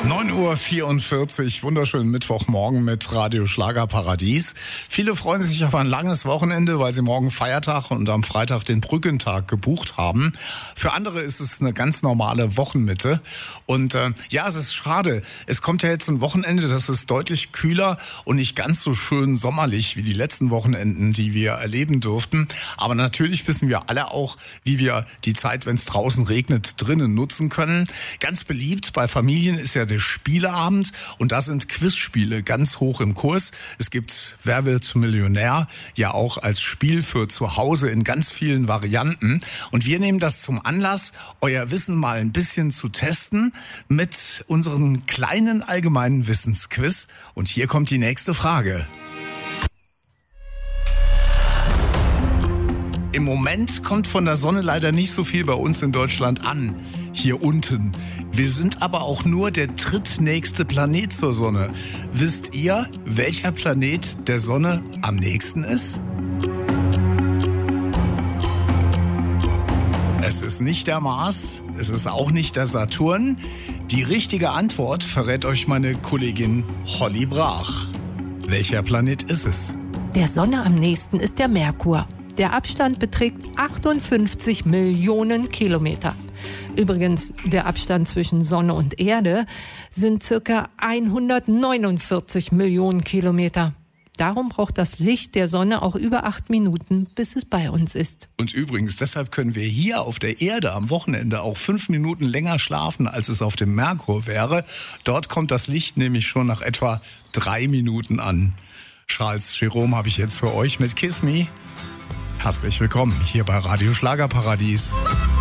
9:44 Uhr, wunderschönen Mittwochmorgen mit Radio Schlagerparadies. Viele freuen sich auf ein langes Wochenende, weil sie morgen Feiertag und am Freitag den Brückentag gebucht haben. Für andere ist es eine ganz normale Wochenmitte. Und es ist schade. Es kommt ja jetzt ein Wochenende, das ist deutlich kühler und nicht ganz so schön sommerlich wie die letzten Wochenenden, die wir erleben durften. Aber natürlich wissen wir alle auch, wie wir die Zeit, wenn es draußen regnet, drinnen nutzen können. Ganz beliebt bei Familien ist ja der Spieleabend und da sind Quizspiele ganz hoch im Kurs. Es gibt Wer wird Millionär ja auch als Spiel für zu Hause in ganz vielen Varianten und wir nehmen das zum Anlass, euer Wissen mal ein bisschen zu testen mit unserem kleinen allgemeinen Wissensquiz und hier kommt die nächste Frage. Im Moment kommt von der Sonne leider nicht so viel bei uns in Deutschland an, hier unten. Wir sind aber auch nur der drittnächste Planet zur Sonne. Wisst ihr, welcher Planet der Sonne am nächsten ist? Es ist nicht der Mars, es ist auch nicht der Saturn. Die richtige Antwort verrät euch meine Kollegin Holly Brach. Welcher Planet ist es? Der Sonne am nächsten ist der Merkur. Der Abstand beträgt 58 Millionen Kilometer. Übrigens, der Abstand zwischen Sonne und Erde sind ca. 149 Millionen Kilometer. Darum braucht das Licht der Sonne auch über 8 Minuten, bis es bei uns ist. Und übrigens, deshalb können wir hier auf der Erde am Wochenende auch 5 Minuten länger schlafen, als es auf dem Merkur wäre. Dort kommt das Licht nämlich schon nach etwa 3 Minuten an. Charles Jerome habe ich jetzt für euch mit Kiss Me. Herzlich willkommen hier bei Radio Schlagerparadies.